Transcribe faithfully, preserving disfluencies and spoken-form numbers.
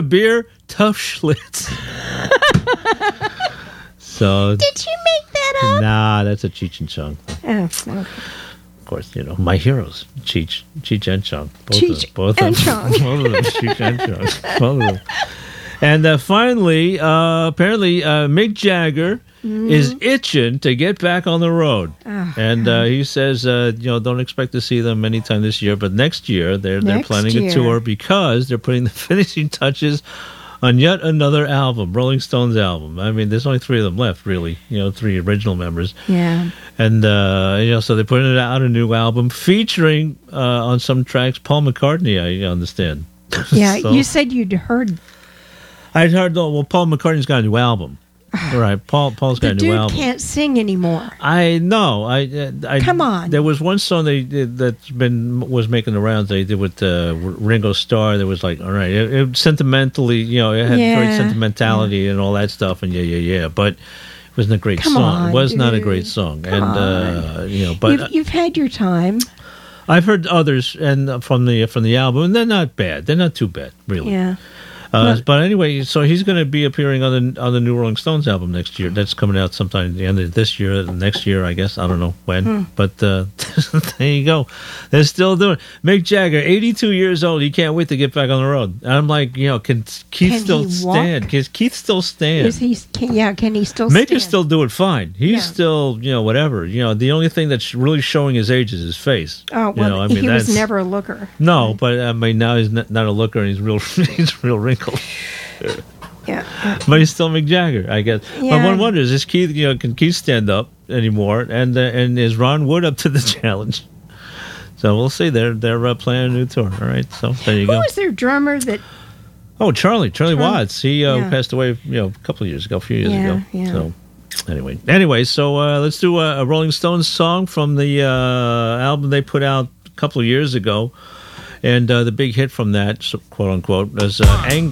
beer? Tough Schlitz. So did you make that up? Nah, that's a Cheech and Chong. Oh, okay. Of course, you know, my heroes, Cheech, Cheech and Chong. Both Cheech of, both and of Chong. Both of them, Cheech and Chong. Both of them. And uh, finally, uh, apparently, uh, Mick Jagger mm. is itching to get back on the road. Oh, and uh, he says, uh, you know, don't expect to see them anytime this year, but next year they're, next they're planning year. a tour because they're putting the finishing touches on yet another album, Rolling Stones album. I mean, there's only three of them left, really. You know, three original members. Yeah. And, uh, you know, so they're putting out a new album featuring uh, on some tracks Paul McCartney, I understand. Yeah, so, you said you'd heard. I'd heard, oh, well, Paul McCartney's got a new album. All right, Paul. Paul's got the a new dude album. Can't sing anymore. I know. I, I come on. There was one song they did that's been was making the rounds. They did with uh, Ringo Starr. There was like, all right, it, it sentimentally, you know, it had yeah. great sentimentality yeah. and all that stuff, and yeah, yeah, yeah. But it wasn't a great come song. On, it was dude. not a great song, come and on. uh, you know, but you've, you've had your time. I've heard others and from the from the album, and they're not bad. They're not too bad, really. Yeah. Uh, well, but anyway, so he's going to be appearing on the on the new Rolling Stones album next year. That's coming out sometime at the end of this year, next year, I guess. I don't know when. Hmm. But uh, there you go. They're still doing it. Mick Jagger, eighty-two years old. He can't wait to get back on the road. And I'm like, you know, can Keith can still stand? Can Keith still stand? Is he? Can, yeah, can he still Mick stand? is still doing fine. He's yeah. still, you know, whatever. You know, the only thing that's really showing his age is his face. Oh, well, you know, I mean, he was never a looker. No, but I mean, now he's not, not a looker, and he's real, he's real wrinkled. Yeah, but he's still Mick Jagger, I guess. Yeah. But one wonders: is Keith, you know, can Keith stand up anymore? And uh, and is Ron Wood up to the challenge? So we'll see. They're they're uh, planning a new tour. All right, so there you Who go. Who was their drummer that? Oh, Charlie, Charlie, Charlie. Watts. He uh, yeah. passed away, you know, a couple of years ago, a few years yeah, ago. Yeah. So anyway, anyway, so uh, let's do a, a Rolling Stones song from the uh, album they put out a couple of years ago. And uh, the big hit from that, quote unquote, was uh, Angry.